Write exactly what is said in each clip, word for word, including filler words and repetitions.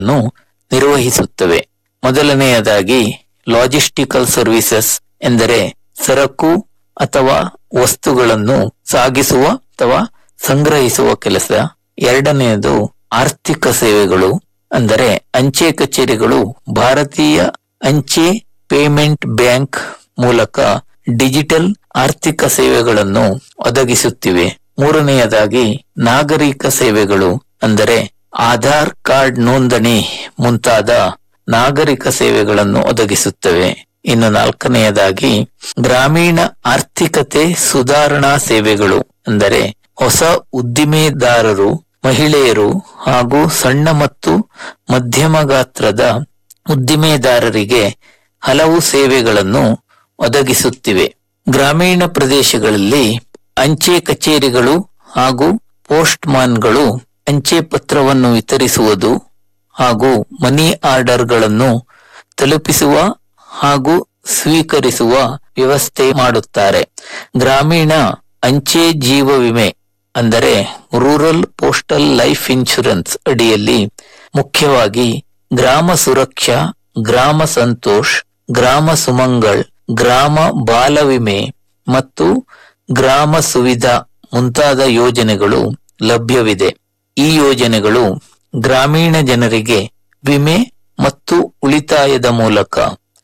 ನಿರ್ವಹಿಸುತ್ತವೆ. ಮೊದಲನೆಯದಾಗಿ logistical services ಎಂದರೆ ಸರಕು ಅಥವಾ ವಸ್ತುಗಳನ್ನು ಸಾಗಿಸುವ ಅಥವಾ ಸಂಗ್ರಹಿಸುವ ಕೆಲಸ. ಎರಡನೆಯದು ಆರ್ಥಿಕ ಸೇವೆಗಳು, ಅಂದರೆ ಅಂಚೆ ಕಚೇರಿಗಳು ಭಾರತೀಯ ಅಂಚೆ ಪೇಮೆಂಟ್ ಬ್ಯಾಂಕ್ ಮೂಲಕ ಡಿಜಿಟಲ್ ಆರ್ಥಿಕ ಸೇವೆಗಳನ್ನು ಒದಗಿಸುತ್ತಿವೆ. ಮೂರನೆಯದಾಗಿ ನಾಗರಿಕ ಸೇವೆಗಳು, ಅಂದರೆ ಆಧಾರ್ ಕಾರ್ಡ್ ನೋಂದಣಿ ಮುಂತಾದ ನಾಗರಿಕ ಸೇವೆಗಳನ್ನು ಒದಗಿಸುತ್ತವೆ. ಇನ್ನು ನಾಲ್ಕನೆಯದಾಗಿ ಗ್ರಾಮೀಣ ಆರ್ಥಿಕತೆ ಸುಧಾರಣಾ ಸೇವೆಗಳು, ಅಂದರೆ ಹೊಸ ಉದ್ದಿಮೆದಾರರು, ಮಹಿಳೆಯರು ಹಾಗೂ ಸಣ್ಣ ಮತ್ತು ಮಧ್ಯಮ ಗಾತ್ರದ ಉದ್ದಿಮೆದಾರರಿಗೆ ಹಲವು ಸೇವೆಗಳನ್ನು ಒದಗಿಸುತ್ತಿವೆ. ಗ್ರಾಮೀಣ ಪ್ರದೇಶಗಳಲ್ಲಿ ಅಂಚೆ ಕಚೇರಿಗಳು ಹಾಗೂ ಪೋಸ್ಟ್ ಮ್ಯಾನ್ಗಳು ಅಂಚೆ ಪತ್ರವನ್ನು ವಿತರಿಸುವುದು ಹಾಗೂ ಮನಿ ಆರ್ಡರ್ಗಳನ್ನು ತಲುಪಿಸುವ ಹಾಗೂ ಸ್ವೀಕರಿಸುವ ವ್ಯವಸ್ಥೆ ಮಾಡುತ್ತಾರೆ. ಗ್ರಾಮೀಣ ಅಂಚೆ ಜೀವ ವಿಮೆ, ಅಂದರೆ ರೂರಲ್ ಪೋಸ್ಟಲ್ ಲೈಫ್ ಇನ್ಶೂರೆನ್ಸ್ ಅಡಿಯಲ್ಲಿ ಮುಖ್ಯವಾಗಿ ಗ್ರಾಮ ಸುರಕ್ಷಾ, ಗ್ರಾಮ ಸಂತೋಷ್, ಗ್ರಾಮ ಸುಮಂಗಳ್, ಗ್ರಾಮ ಬಾಲ ವಿಮೆ ಮತ್ತು ಗ್ರಾಮ ಸುವಿಧಾ ಮುಂತಾದ ಯೋಜನೆಗಳು ಲಭ್ಯವಿದೆ. ಈ ಯೋಜನೆಗಳು ಗ್ರಾಮೀಣ ಜನರಿಗೆ ವಿಮೆ ಮತ್ತು ಉಳಿತಾಯದ ಮೂಲಕ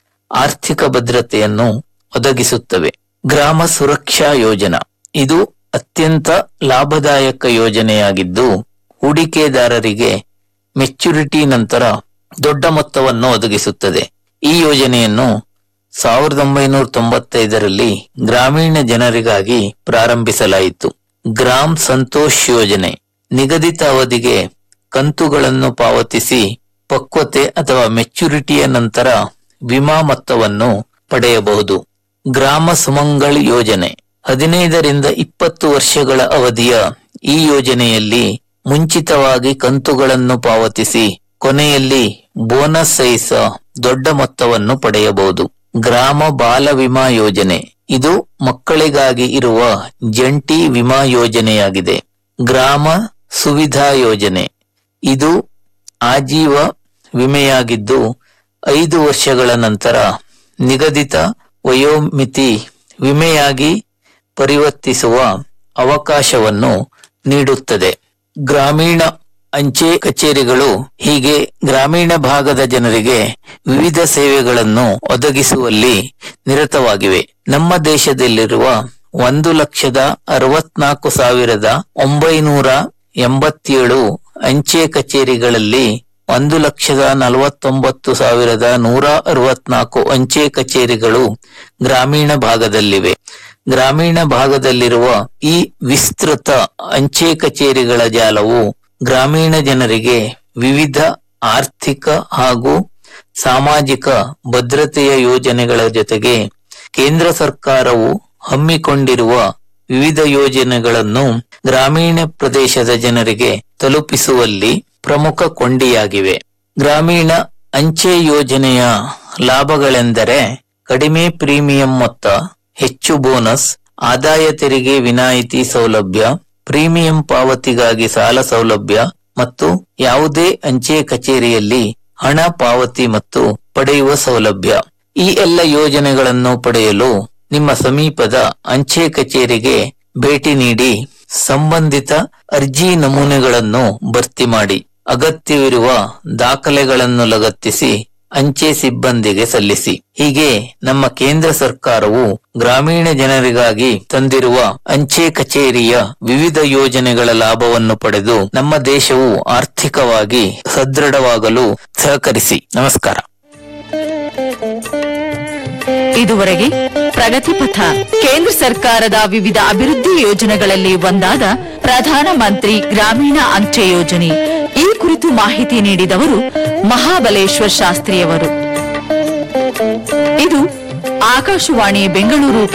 ಆರ್ಥಿಕ ಭದ್ರತೆಯನ್ನು ಒದಗಿಸುತ್ತವೆ. ಗ್ರಾಮ ಸುರಕ್ಷಾ ಯೋಜನಾ ಇದು ಅತ್ಯಂತ ಲಾಭದಾಯಕ ಯೋಜನೆಯಾಗಿದ್ದು, ಹೂಡಿಕೆದಾರರಿಗೆ ಮೆಚ್ಯೂರಿಟಿ ನಂತರ ದೊಡ್ಡ ಮೊತ್ತವನ್ನು ಒದಗಿಸುತ್ತದೆ. ಈ ಯೋಜನೆಯನ್ನು ಸಾವಿರದ ಒಂಬೈನೂರ ತೊಂಬತ್ತೈದರಲ್ಲಿ ಗ್ರಾಮೀಣ ಜನರಿಗಾಗಿ ಪ್ರಾರಂಭಿಸಲಾಯಿತು. ಗ್ರಾಮ್ ಸಂತೋಷ್ ಯೋಜನೆ ನಿಗದಿತ ಅವಧಿಗೆ ಕಂತುಗಳನ್ನು ಪಾವತಿಸಿ ಪಕ್ವತೆ ಅಥವಾ ಮೆಚ್ಯೂರಿಟಿಯ ನಂತರ ವಿಮಾ ಮೊತ್ತವನ್ನು ಪಡೆಯಬಹುದು. ಗ್ರಾಮ ಸುಮಂಗಳ್ ಯೋಜನೆ ಹದಿನೈದರಿಂದ ಇಪ್ಪತ್ತು ವರ್ಷಗಳ ಅವಧಿಯ ಈ ಯೋಜನೆಯಲ್ಲಿ ಮುಂಚಿತವಾಗಿ ಕಂತುಗಳನ್ನು ಪಾವತಿಸಿ ಕೊನೆಯಲ್ಲಿ ಬೋನಸ್ ಸಹಿತ ದೊಡ್ಡ ಮೊತ್ತವನ್ನು ಪಡೆಯಬಹುದು. ಗ್ರಾಮ ಬಾಲ ವಿಮಾ ಯೋಜನೆ ಇದು ಮಕ್ಕಳಿಗಾಗಿ ಇರುವ ಜಂಟಿ ವಿಮಾ ಯೋಜನೆಯಾಗಿದೆ. ಗ್ರಾಮ ಸುವಿಧಾ ಯೋಜನೆ ಇದು ಆಜೀವ ವಿಮೆಯಾಗಿದ್ದು, ಐದು ವರ್ಷಗಳ ನಂತರ ನಿಗದಿತ ವಯೋಮಿತಿ ವಿಮೆಯಾಗಿ ಪರಿವರ್ತಿಸುವ ಅವಕಾಶವನ್ನು ನೀಡುತ್ತದೆ. ಗ್ರಾಮೀಣ ಅಂಚೆ ಕಚೇರಿಗಳು ಹೀಗೆ ಗ್ರಾಮೀಣ ಭಾಗದ ಜನರಿಗೆ ವಿವಿಧ ಸೇವೆಗಳನ್ನು ಒದಗಿಸುವಲ್ಲಿ ನಿರತವಾಗಿವೆ. ನಮ್ಮ ದೇಶದಲ್ಲಿರುವ ಒಂದು ಲಕ್ಷದ ಅರವತ್ನಾಲ್ಕು ಸಾವಿರದ ಒಂಬೈನೂರ ಎಂಬತ್ತೇಳು ಅಂಚೆ ಕಚೇರಿಗಳಲ್ಲಿ ಒಂದು ಲಕ್ಷದ ನಲವತ್ತೊಂಬತ್ತು ಸಾವಿರದ ನೂರ ಅರವತ್ನಾಲ್ಕು ಅಂಚೆ ಕಚೇರಿಗಳು ಗ್ರಾಮೀಣ ಭಾಗದಲ್ಲಿವೆ. ಗ್ರಾಮೀಣ ಭಾಗದಲ್ಲಿರುವ ಈ ವಿಸ್ತೃತ ಅಂಚೆ ಕಚೇರಿಗಳ ಜಾಲವು ಗ್ರಾಮೀಣ ಜನರಿಗೆ ವಿವಿಧ ಆರ್ಥಿಕ ಹಾಗೂ ಸಾಮಾಜಿಕ ಭದ್ರತೆಯ ಯೋಜನೆಗಳ ಜೊತೆಗೆ ಕೇಂದ್ರ ಸರ್ಕಾರವು ಹಮ್ಮಿಕೊಂಡಿರುವ ವಿವಿಧ ಯೋಜನೆಗಳನ್ನು ಗ್ರಾಮೀಣ ಪ್ರದೇಶದ ಜನರಿಗೆ ತಲುಪಿಸುವಲ್ಲಿ ಪ್ರಮುಖ ಕೊಂಡಿಯಾಗಿವೆ. ಗ್ರಾಮೀಣ ಅಂಚೆ ಯೋಜನೆಯ ಲಾಭಗಳೆಂದರೆ ಕಡಿಮೆ ಪ್ರೀಮಿಯಂ ಮೊತ್ತ, ಹೆಚ್ಚು ಬೋನಸ್, ಆದಾಯ ತೆರಿಗೆ ವಿನಾಯಿತಿ ಸೌಲಭ್ಯ, ಪ್ರೀಮಿಯಂ ಪಾವತಿಗಾಗಿ ಸಾಲ ಸೌಲಭ್ಯ ಮತ್ತು ಯಾವುದೇ ಅಂಚೆ ಕಚೇರಿಯಲ್ಲಿ ಹಣ ಪಾವತಿ ಮತ್ತು ಪಡೆಯುವ ಸೌಲಭ್ಯ. ಈ ಎಲ್ಲ ಯೋಜನೆಗಳನ್ನು ಪಡೆಯಲು ನಿಮ್ಮ ಸಮೀಪದ ಅಂಚೆ ಕಚೇರಿಗೆ ಭೇಟಿ ನೀಡಿ ಸಂಬಂಧಿತ ಅರ್ಜಿ ನಮೂನೆಗಳನ್ನು ಭರ್ತಿ ಮಾಡಿ ಅಗತ್ಯವಿರುವ ದಾಖಲೆಗಳನ್ನು ಲಗತ್ತಿಸಿ ಅಂಚೆ ಸಿಬ್ಬಂದಿಗೆ ಸಲ್ಲಿಸಿ. ಹೀಗೆ ನಮ್ಮ ಕೇಂದ್ರ ಸರ್ಕಾರವು ಗ್ರಾಮೀಣ ಜನರಿಗಾಗಿ ತಂದಿರುವ ಅಂಚೆ ಕಚೇರಿಯ ವಿವಿಧ ಯೋಜನೆಗಳ ಲಾಭವನ್ನು ಪಡೆದು ನಮ್ಮ ದೇಶವು ಆರ್ಥಿಕವಾಗಿ ಸದೃಢವಾಗಲು ಸಹಕರಿಸಿ. ನಮಸ್ಕಾರ. ಇದುವರೆಗೆ ಪ್ರಗತಿಪಥ ಕೇಂದ್ರ ಸರ್ಕಾರದ ವಿವಿಧ ಅಭಿವೃದ್ಧಿ ಯೋಜನೆಗಳಲ್ಲಿ ಒಂದಾದ ಪ್ರಧಾನ ಮಂತ್ರಿ ಗ್ರಾಮೀಣ ಅಂಚೆ ಯೋಜನೆ ಈ ಕುರಿತು ಮಾಹಿತಿ ನೀಡಿದವರು ಮಹಾಬಲೇಶ್ವರ್ ಶಾಸ್ತ್ರಿಯವರು. ಇದು ಆಕಾಶವಾಣಿ ಬೆಂಗಳೂರು